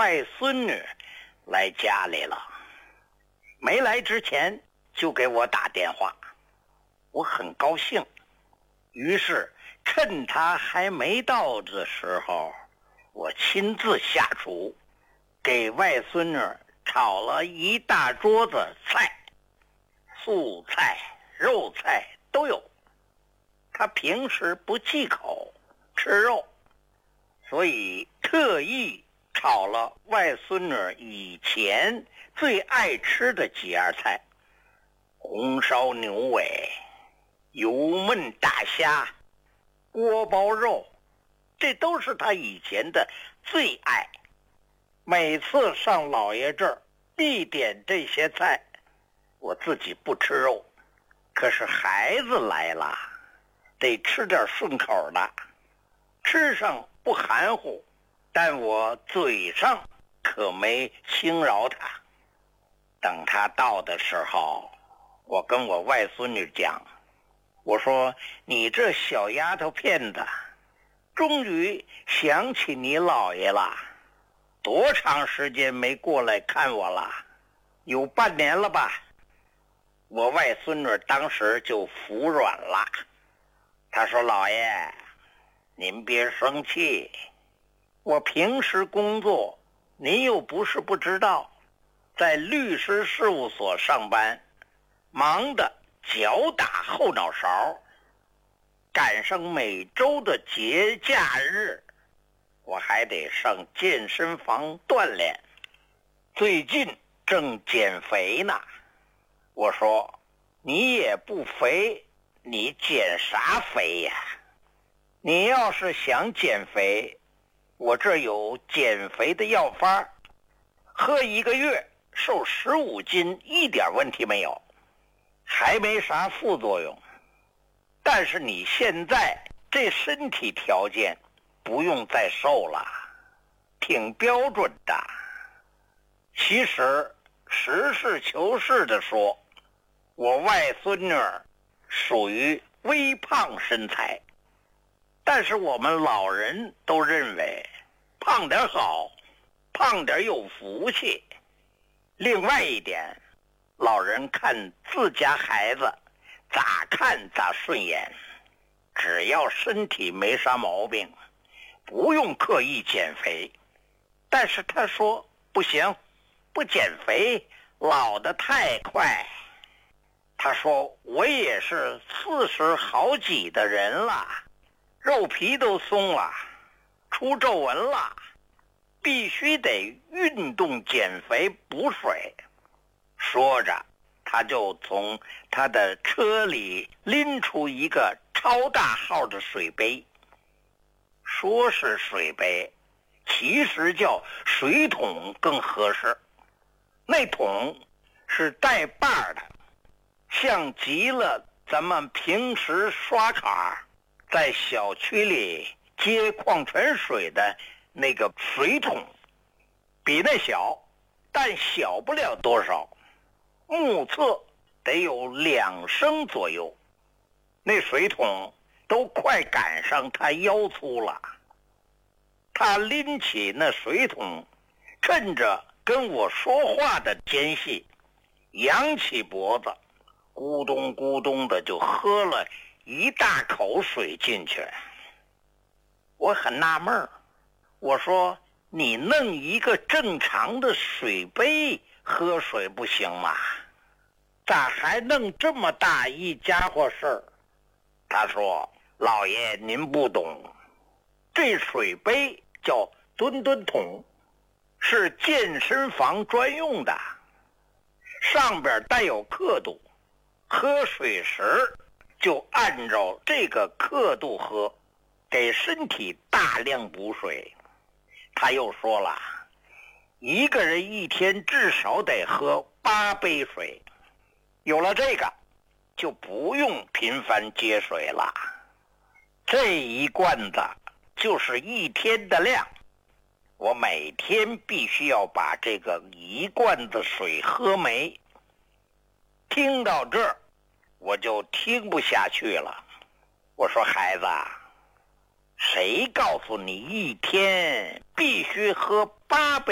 外孙女来家里了，没来之前就给我打电话，我很高兴，于是趁他还没到的时候，我亲自下厨，给外孙女炒了一大桌子菜，素菜、肉菜都有。她平时不忌口吃肉，所以特意炒了外孙女以前最爱吃的几样菜：红烧牛尾、油焖大虾、锅包肉，这都是她以前的最爱。每次上老爷这儿必点这些菜。我自己不吃肉，可是孩子来了，得吃点顺口的，吃上不含糊，但我嘴上可没轻饶他。等他到的时候，我跟我外孙女讲，我说你这小丫头片子终于想起你姥爷了，多长时间没过来看我了？有半年了吧？我外孙女当时就服软了，她说姥爷您别生气，我平时工作您又不是不知道，在律师事务所上班，忙得脚打后脑勺，赶上每周的节假日我还得上健身房锻炼，最近正减肥呢。我说你也不肥，你减啥肥呀？你要是想减肥，我这有减肥的药方，喝1个月瘦15斤一点问题没有，还没啥副作用。但是你现在这身体条件不用再瘦了，挺标准的。其实实事求是地说，我外孙女属于微胖身材，但是我们老人都认为胖点好，胖点有福气。另外一点，老人看自家孩子咋看咋顺眼，只要身体没啥毛病，不用刻意减肥。但是他说不行，不减肥老得太快。他说我也是40好几的人了，肉皮都松了，出皱纹了，必须得运动减肥补水。说着他就从他的车里拎出一个超大号的水杯，说是水杯，其实叫水桶更合适。那桶是带把的，像极了咱们平时刷卡在小区里接矿泉水的那个水桶，比那小，但小不了多少，目测得有2升左右。那水桶都快赶上他腰粗了。他拎起那水桶，趁着跟我说话的间隙，扬起脖子，咕咚咕咚的就喝了一大口水进去。我很纳闷，我说你弄一个正常的水杯喝水不行吗？咋还弄这么大一家伙事儿？他说老爷您不懂，这水杯叫吨吨桶，是健身房专用的，上边带有刻度，喝水时就按照这个刻度喝，给身体大量补水。他又说了，一个人一天至少得喝8杯水，有了这个就不用频繁接水了，这一罐子就是1天的量，我每天必须要把这个1罐子水喝没。听到这儿我就听不下去了，我说孩子，谁告诉你1天必须喝8杯